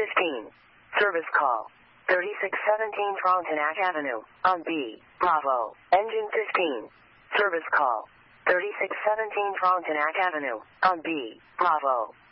15. Service call. 3617 Frontenac Avenue, on B, Bravo. Engine 15. Service call. 3617 Frontenac Avenue, on B, Bravo.